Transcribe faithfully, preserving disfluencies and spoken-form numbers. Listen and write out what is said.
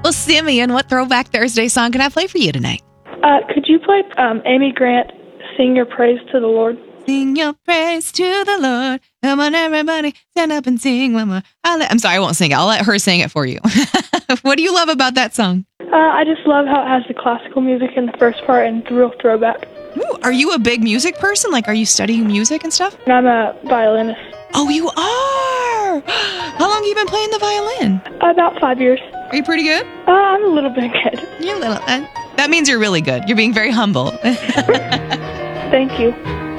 Well, Simeon, what Throwback Thursday song can I play for you tonight? Uh, could you play um, Amy Grant, Sing Your Praise to the Lord? Sing your praise to the Lord. Come on, everybody, stand up and sing one more. I'll let, I'm sorry, I won't sing it. I'll let her sing it for you. What do you love about that song? Uh, I just love how it has the classical music in the first part and the real throwback. Ooh, are you a big music person? Like, are you studying music and stuff? And I'm a violinist. Oh, you are? How long have you been playing the violin? About five years. Are you pretty good? Uh, I'm a little bit good. You're a little. Uh, that means you're really good. You're being very humble. Thank you.